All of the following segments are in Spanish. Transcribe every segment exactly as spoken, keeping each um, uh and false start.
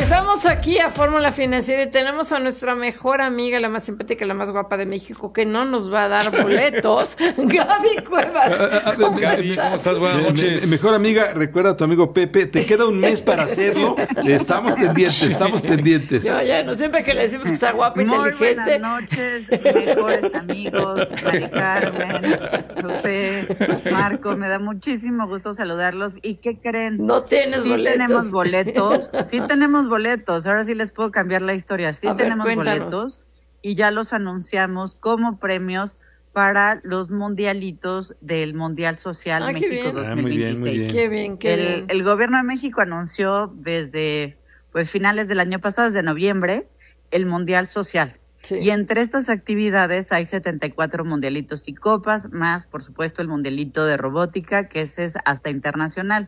Regresamos aquí a Fórmula Financiera y tenemos a nuestra mejor amiga, la más simpática, la más guapa de México, que no nos va a dar boletos, Gaby Cuevas. ¿Cómo Gaby, estás? ¿Cómo estás? Buenas noches. Me, mejor amiga, recuerda a tu amigo Pepe, te queda un mes para hacerlo. Estamos pendientes, estamos pendientes. No, ya no, siempre que le decimos que está guapa, muy inteligente. Buenas noches, mejores amigos, Mari Carmen, José, Marco, me da muchísimo gusto saludarlos. ¿Y qué creen? No tienes sí boletos. tenemos boletos, sí tenemos boletos, ahora sí les puedo cambiar la historia, sí a tenemos ver, boletos y ya los anunciamos como premios para los mundialitos del Mundial Social ah, México dos mil veintiséis. Ah, muy bien, muy bien. Qué bien, qué el, bien. el gobierno de México anunció desde pues finales del año pasado, desde noviembre, el Mundial Social. Sí. Y entre estas actividades hay setenta y cuatro mundialitos y copas, más por supuesto el mundialito de robótica, que ese es hasta internacional.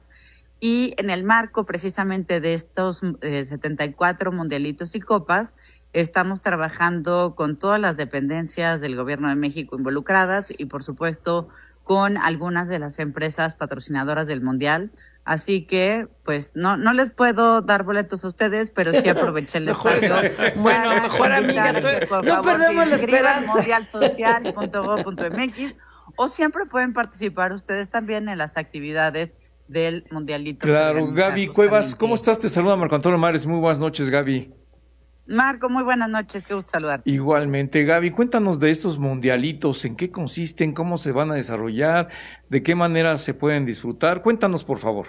Y en el marco precisamente de estos eh, setenta y cuatro mundialitos y copas, estamos trabajando con todas las dependencias del Gobierno de México involucradas y por supuesto con algunas de las empresas patrocinadoras del Mundial. Así que, pues, no no les puedo dar boletos a ustedes, pero sí aproveché el espacio. Bueno, mejor amiga, tú, no perdemos la esperanza. mundial social punto gob punto eme equis o siempre pueden participar ustedes también en las actividades del Mundialito. Claro, Gaby Cuevas, ¿cómo estás? Te saluda Marco Antonio Mares. Muy buenas noches, Gaby. Marco, muy buenas noches, qué gusto saludarte. Igualmente, Gaby, cuéntanos de estos mundialitos, en qué consisten, cómo se van a desarrollar, de qué manera se pueden disfrutar. Cuéntanos, por favor.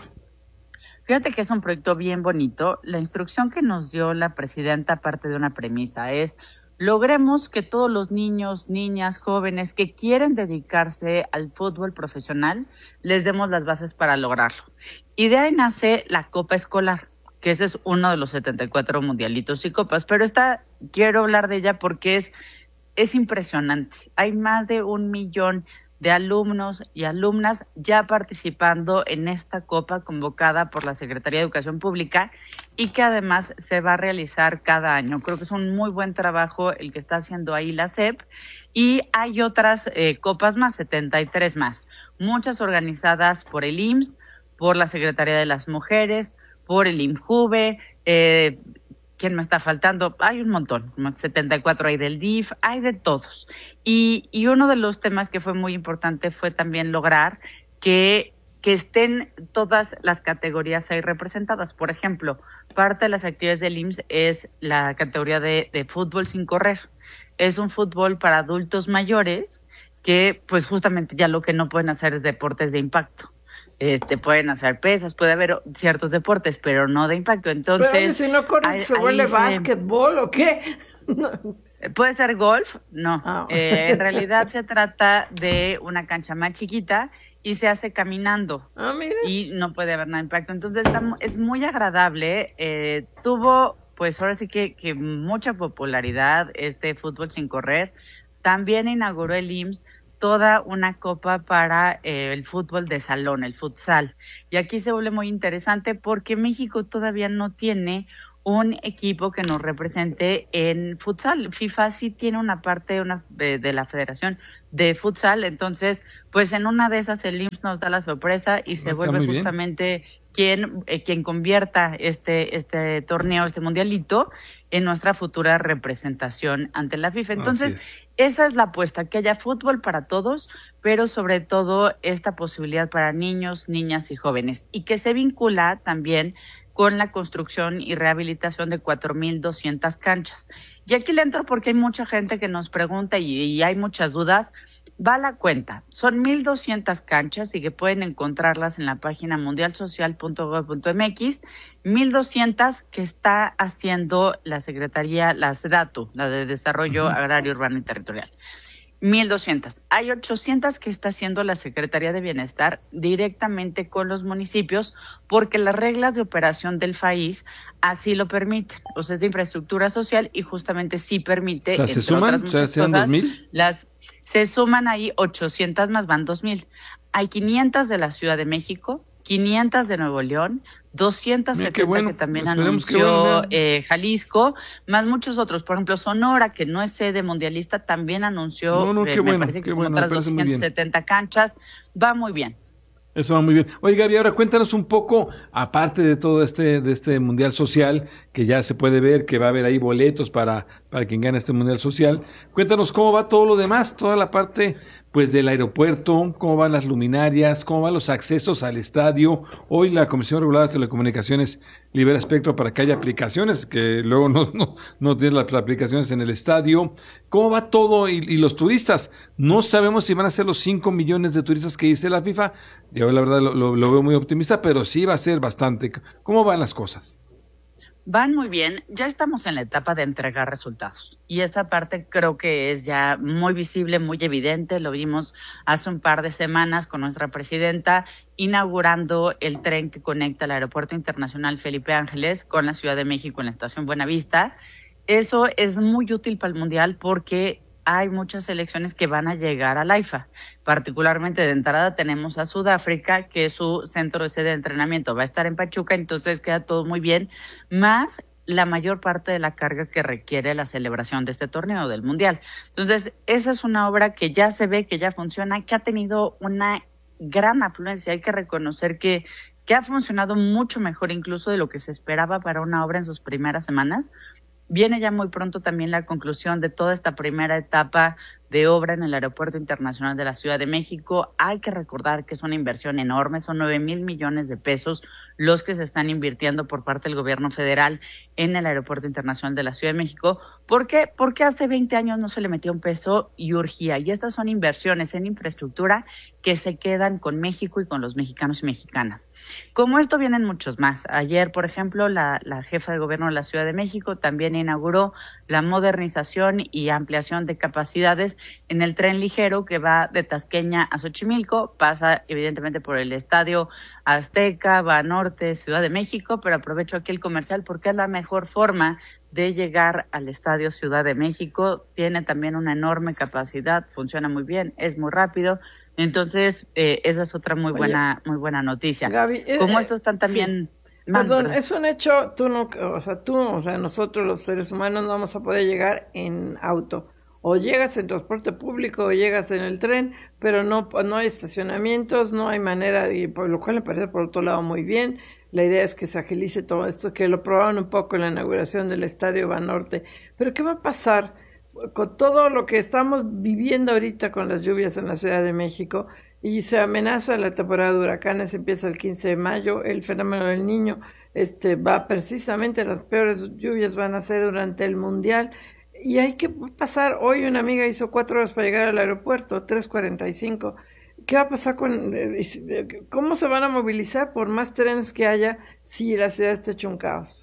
Fíjate que es un proyecto bien bonito. La instrucción que nos dio la presidenta, parte de una premisa, es logremos que todos los niños, niñas, jóvenes que quieren dedicarse al fútbol profesional, les demos las bases para lograrlo. Y de ahí nace la Copa Escolar, que ese es uno de los setenta y cuatro mundialitos y copas, pero esta, quiero hablar de ella porque es, es impresionante. Hay más de un millón de alumnos y alumnas ya participando en esta copa convocada por la Secretaría de Educación Pública y que además se va a realizar cada año. Creo que es un muy buen trabajo el que está haciendo ahí la S E P y hay otras eh, copas más, setenta y tres más, muchas organizadas por el I M S S, por la Secretaría de las Mujeres, por el INJUVE, eh, ¿quién me está faltando? Hay un montón, setenta y cuatro hay del D I F, hay de todos. Y, y uno de los temas que fue muy importante fue también lograr que, que estén todas las categorías ahí representadas. Por ejemplo, parte de las actividades del I M S S es la categoría de, de fútbol sin correr. Es un fútbol para adultos mayores que pues justamente ya lo que no pueden hacer es deportes de impacto. Este, pueden hacer pesas, puede haber ciertos deportes, pero no de impacto. Entonces, pero si no corres, ¿se vuelve básquetbol o qué? Puede ser golf, no. Ah. Eh, en realidad se trata de una cancha más chiquita y se hace caminando. Ah, mire. Y no puede haber nada de impacto. Entonces está, es muy agradable. Eh, tuvo, pues ahora sí que, que mucha popularidad este fútbol sin correr. También inauguró el I M S S toda una copa para eh, el fútbol de salón, el futsal. Y aquí se vuelve muy interesante porque México todavía no tiene un equipo que nos represente en futsal. FIFA sí tiene una parte una, de, de la federación de futsal, entonces, pues en una de esas el I M S S nos da la sorpresa y se Está vuelve muy bien. justamente quien, eh, quien convierta este, este torneo, este mundialito, en nuestra futura representación ante la FIFA. Entonces, Así esa es la apuesta, que haya fútbol para todos, pero sobre todo esta posibilidad para niños, niñas y jóvenes, y que se vincula también con la construcción y rehabilitación de cuatro mil doscientas canchas. Y aquí le entro porque hay mucha gente que nos pregunta y, y hay muchas dudas. Va a la cuenta, son mil doscientas canchas y que pueden encontrarlas en la página mundial social punto gob punto eme equis, mil doscientas que está haciendo la Secretaría, la SEDATU, la de Desarrollo uh-huh. Agrario, Urbano y Territorial. mil doscientas. Hay ochocientas que está haciendo la Secretaría de Bienestar directamente con los municipios porque las reglas de operación del país así lo permiten. O sea, es de infraestructura social y justamente sí permite, o sea, entre ¿se suman? otras muchas o sea, cosas, dos mil? las se suman ahí ochocientas más, van dos mil. Hay quinientas de la Ciudad de México, quinientas de Nuevo León, doscientas setenta bueno, que también anunció bueno, eh, Jalisco, más muchos otros. Por ejemplo, Sonora, que no es sede mundialista, también anunció, no, no, eh, qué me bueno, parece que qué son bueno, otras doscientas setenta canchas. Va muy bien. Eso va muy bien. Oye, Gaby, ahora cuéntanos un poco, aparte de todo este de este Mundial Social, que ya se puede ver que va a haber ahí boletos para, para quien gane este Mundial Social, cuéntanos cómo va todo lo demás, toda la parte pues del aeropuerto, cómo van las luminarias, cómo van los accesos al estadio. Hoy la Comisión Reguladora de Telecomunicaciones libera espectro para que haya aplicaciones, que luego no, no, no tienen las aplicaciones en el estadio. ¿Cómo va todo? Y, y los turistas, no sabemos si van a ser los cinco millones de turistas que dice la FIFA. Yo la verdad lo, lo, lo veo muy optimista, pero sí va a ser bastante. ¿Cómo van las cosas? Van muy bien, ya estamos en la etapa de entregar resultados y esa parte creo que es ya muy visible, muy evidente, lo vimos hace un par de semanas con nuestra presidenta inaugurando el tren que conecta el Aeropuerto Internacional Felipe Ángeles con la Ciudad de México en la Estación Buenavista. Eso es muy útil para el Mundial porque hay muchas selecciones que van a llegar al AIFA. Particularmente de entrada tenemos a Sudáfrica, que su centro de sede de entrenamiento va a estar en Pachuca, entonces queda todo muy bien, más la mayor parte de la carga que requiere la celebración de este torneo del Mundial. Entonces, esa es una obra que ya se ve, que ya funciona, que ha tenido una gran afluencia. Hay que reconocer que, que ha funcionado mucho mejor incluso de lo que se esperaba para una obra en sus primeras semanas. Viene ya muy pronto también la conclusión de toda esta primera etapa de obra en el Aeropuerto Internacional de la Ciudad de México. Hay que recordar que es una inversión enorme, son nueve mil millones de pesos los que se están invirtiendo por parte del gobierno federal en el Aeropuerto Internacional de la Ciudad de México. ¿Por qué? Porque hace veinte años no se le metía un peso y urgía. Y estas son inversiones en infraestructura que se quedan con México y con los mexicanos y mexicanas. Como esto vienen muchos más. Ayer, por ejemplo, la, la jefa de gobierno de la Ciudad de México también inauguró la modernización y ampliación de capacidades en el tren ligero que va de Tasqueña a Xochimilco, pasa evidentemente por el Estadio Azteca, va a Norte, Ciudad de México, pero aprovecho aquí el comercial porque es la mejor forma de llegar al Estadio Ciudad de México. Tiene también una enorme capacidad, funciona muy bien, es muy rápido. Entonces, eh, esa es otra muy Oye, buena muy buena noticia. Gaby, eh, Como estos están también... Sí. Perdón, es un hecho, tú no, o sea, tú, o sea, nosotros los seres humanos no vamos a poder llegar en auto. O llegas en transporte público o llegas en el tren, pero no, no hay estacionamientos, no hay manera, y por lo cual me parece por otro lado muy bien. La idea es que se agilice todo esto, que lo probaron un poco en la inauguración del Estadio Banorte. Pero ¿qué va a pasar con todo lo que estamos viviendo ahorita con las lluvias en la Ciudad de México? Y se amenaza la temporada de huracanes, empieza el quince de mayo, el fenómeno del Niño este va precisamente, las peores lluvias van a ser durante el Mundial, y hay que pasar. Hoy una amiga hizo cuatro horas para llegar al aeropuerto, tres cuarenta y cinco. ¿Qué va a pasar con, cómo se van a movilizar por más trenes que haya si la ciudad está hecho un caos?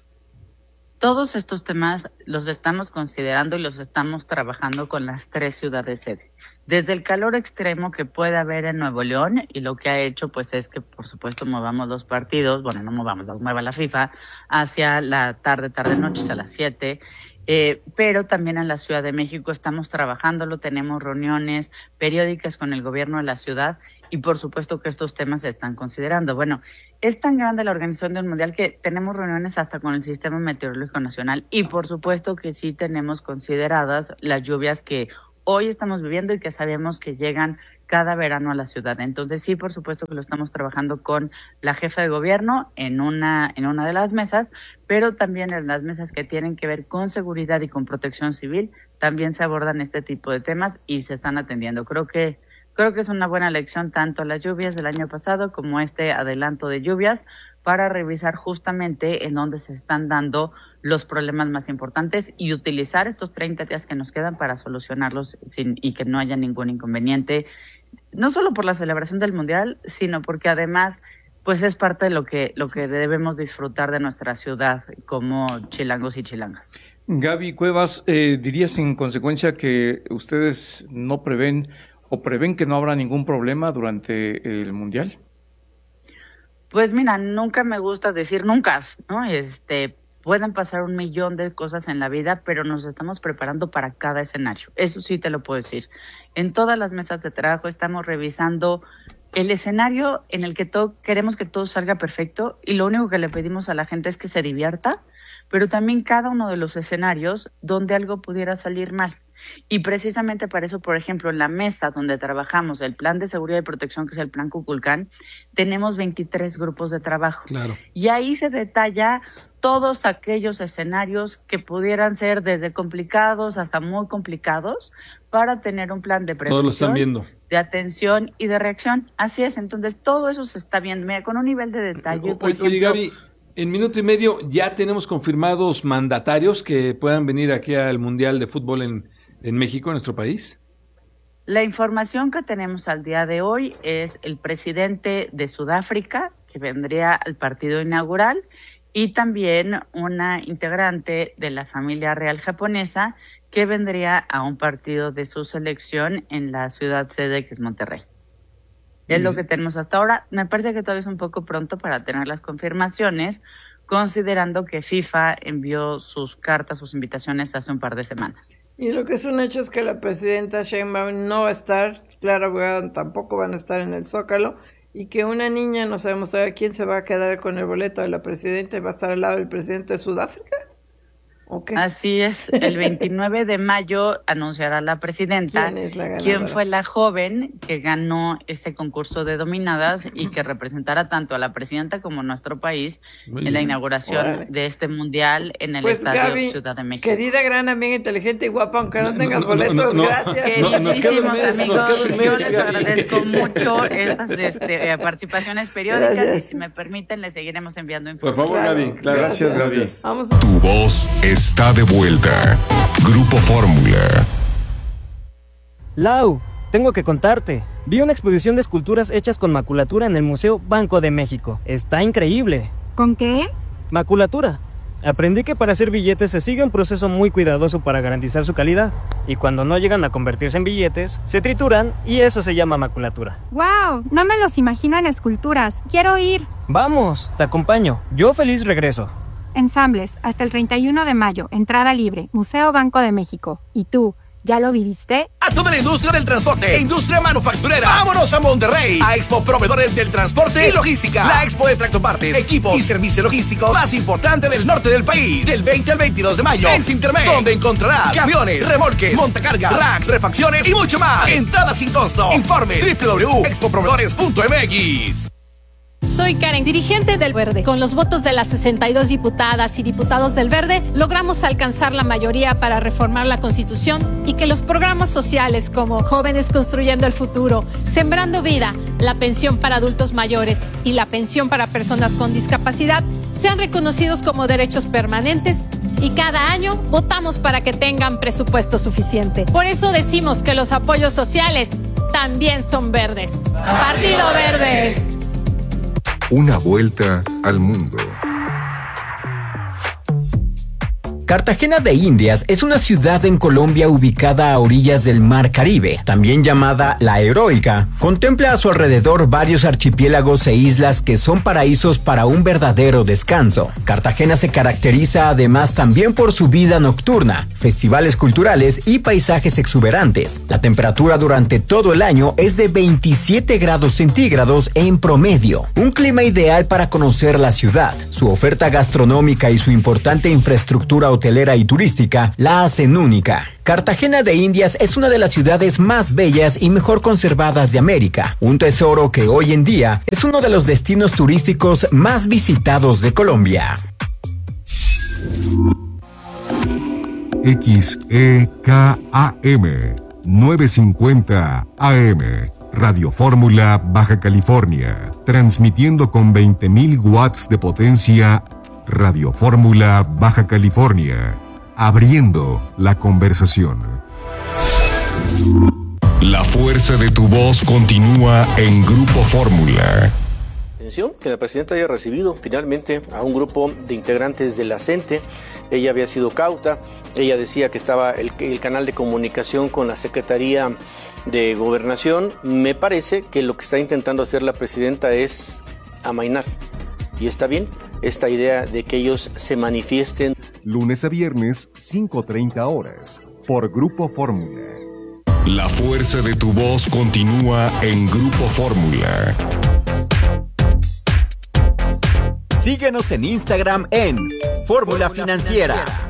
Todos estos temas los estamos considerando y los estamos trabajando con las tres ciudades sede. Desde el calor extremo que puede haber en Nuevo León, y lo que ha hecho pues es que por supuesto movamos los partidos, bueno, no movamos, los mueva la FIFA, hacia la tarde, tarde, noches a las siete. Eh, pero también en la Ciudad de México estamos trabajándolo, tenemos reuniones periódicas con el gobierno de la ciudad y por supuesto que estos temas se están considerando. Bueno, es tan grande la organización del Mundial que tenemos reuniones hasta con el Sistema Meteorológico Nacional y por supuesto que sí tenemos consideradas las lluvias que hoy estamos viviendo y que sabemos que llegan cada verano a la ciudad. Entonces sí, por supuesto que lo estamos trabajando con la jefa de gobierno en una en una de las mesas, pero también en las mesas que tienen que ver con seguridad y con protección civil, también se abordan este tipo de temas y se están atendiendo. Creo que creo que es una buena lección tanto las lluvias del año pasado como este adelanto de lluvias para revisar justamente en dónde se están dando los problemas más importantes y utilizar estos treinta días que nos quedan para solucionarlos sin, y que no haya ningún inconveniente, no solo por la celebración del Mundial, sino porque además pues es parte de lo que, lo que debemos disfrutar de nuestra ciudad como chilangos y chilangas. Gaby Cuevas, eh, dirías en consecuencia que ustedes no prevén o prevén que no habrá ningún problema durante el Mundial. Pues mira, nunca me gusta decir nunca, ¿no? Este, pueden pasar un millón de cosas en la vida, pero nos estamos preparando para cada escenario. Eso sí te lo puedo decir. En todas las mesas de trabajo estamos revisando el escenario en el que todo, queremos que todo salga perfecto y lo único que le pedimos a la gente es que se divierta, pero también cada uno de los escenarios donde algo pudiera salir mal. Y precisamente para eso, por ejemplo, en la mesa donde trabajamos el plan de seguridad y protección, que es el plan Kukulcán, tenemos veintitrés grupos de trabajo. Claro. Y ahí se detalla todos aquellos escenarios que pudieran ser desde complicados hasta muy complicados para tener un plan de prevención, todos lo están viendo, de atención y de reacción. Así es, entonces todo eso se está viendo. Mira, con un nivel de detalle. O, oye, ejemplo, Gaby, en minuto y medio ya tenemos confirmados mandatarios que puedan venir aquí al Mundial de Fútbol en, en México, en nuestro país. La información que tenemos al día de hoy es el presidente de Sudáfrica, que vendría al partido inaugural, y también una integrante de la familia real japonesa que vendría a un partido de su selección en la ciudad sede, que es Monterrey. Es lo que tenemos hasta ahora. Me parece que todavía es un poco pronto para tener las confirmaciones, considerando que FIFA envió sus cartas, sus invitaciones hace un par de semanas. Y lo que es un hecho es que la presidenta Sheinbaum no va a estar, Clara Brugada tampoco van a estar en el Zócalo, y que una niña, no sabemos todavía quién se va a quedar con el boleto de la presidenta y va a estar al lado del presidente de Sudáfrica. Okay. Así es, el veintinueve de mayo anunciará la presidenta quién, es la quién fue la joven que ganó este concurso de dominadas y que representará tanto a la presidenta como a nuestro país Muy en la inauguración Órale. de este mundial en el pues, Estadio Gaby, Ciudad de México. Querida, gran amiga, inteligente y guapa, aunque no, no tengas no, boletos, no, no, gracias. No, nos queda un mes, amigos, nos queda un mes, yo les agradezco mucho estas este, participaciones periódicas gracias. Y si me permiten les seguiremos enviando información. Por favor, Gaby. Claro, gracias, gracias, Gaby. Vamos a... Tu voz está de vuelta. Grupo Fórmula. Lau, tengo que contarte. Vi una exposición de esculturas hechas con maculatura en el Museo Banco de México. Está increíble. ¿Con qué? Maculatura. Aprendí que para hacer billetes se sigue un proceso muy cuidadoso para garantizar su calidad. Y cuando no llegan a convertirse en billetes, se trituran y eso se llama maculatura. ¡Wow! No me los imagino en esculturas. ¡Quiero ir! Vamos, te acompaño. Yo feliz regreso. Ensambles, hasta el treinta y uno de mayo, entrada libre, Museo Banco de México. ¿Y tú, ya lo viviste? A toda la industria del transporte e industria manufacturera, ¡vámonos a Monterrey! A Expo Proveedores del Transporte y Logística. La Expo de tractopartes, equipos y servicios logísticos más importante del norte del país. Del veinte al veintidós de mayo en Cintermex, donde encontrarás camiones, remolques, montacargas, racks, refacciones y mucho más. Entrada sin costo. Informes doble u doble u doble u punto expo proveedores punto m x. Soy Karen, dirigente del Verde. Con los votos de las sesenta y dos diputadas y diputados del Verde, logramos alcanzar la mayoría para reformar la Constitución y que los programas sociales como Jóvenes Construyendo el Futuro, Sembrando Vida, la pensión para adultos mayores y la pensión para personas con discapacidad sean reconocidos como derechos permanentes y cada año votamos para que tengan presupuesto suficiente. Por eso decimos que los apoyos sociales también son verdes. Partido Verde. Una vuelta al mundo. Cartagena de Indias es una ciudad en Colombia ubicada a orillas del Mar Caribe, también llamada La Heroica. Contempla a su alrededor varios archipiélagos e islas que son paraísos para un verdadero descanso. Cartagena se caracteriza además también por su vida nocturna, festivales culturales y paisajes exuberantes. La temperatura durante todo el año es de veintisiete grados centígrados en promedio, un clima ideal para conocer la ciudad. Su oferta gastronómica y su importante infraestructura hotelera y turística la hacen única. Cartagena de Indias es una de las ciudades más bellas y mejor conservadas de América, un tesoro que hoy en día es uno de los destinos turísticos más visitados de Colombia. X E K A M novecientos cincuenta A M Radio Fórmula Baja California, transmitiendo con veinte mil watts de potencia. Radio Fórmula Baja California, abriendo la conversación. La fuerza de tu voz continúa en Grupo Fórmula. Atención, que la presidenta haya recibido finalmente a un grupo de integrantes de la CENTE. Ella había sido cauta, ella decía que estaba el, el canal de comunicación con la Secretaría de Gobernación. Me parece que lo que está intentando hacer la presidenta es amainar. Y está bien esta idea de que ellos se manifiesten. Lunes a viernes, cinco treinta horas, por Grupo Fórmula. La fuerza de tu voz continúa en Grupo Fórmula. Síguenos en Instagram en Fórmula Financiera.